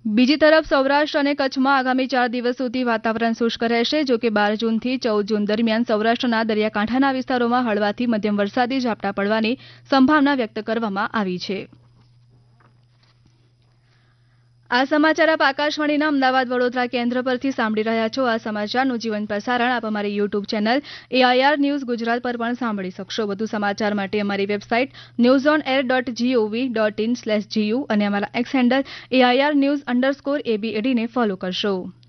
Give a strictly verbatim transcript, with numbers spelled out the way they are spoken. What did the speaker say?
બીજી તરફ સૌરાષ્ટ્ર અને કચ્છમાં આગામી ચાર દિવસ સુધી વાતાવરણ શુષ્ક રહેશે. જો કે બાર જૂનથી ચૌદ જૂન દરમિયાન સૌરાષ્ટ્રના દરિયાકાંઠાના વિસ્તારોમાં હળવાથી મધ્યમ વરસાદી ઝાપટા પડવાની સંભાવના વ્યક્ત કરવામાં આવી છે. આ સમાચાર આપ આકાશવાણીના અમદાવાદ વડોદરા કેન્દ્ર પરથી સાંભળી રહ્યા છો. આ સમાચારનું જીવંત પ્રસારણ આપ અમારી YouTube channel AIR news Gujarat પર પણ સાંભળી શકશો. વધુ સમાચાર માટે અમારી website news on air dot GOV dot in slash GU અને અમારા x handle AIR news underscore એબીએડીને follow કરશો.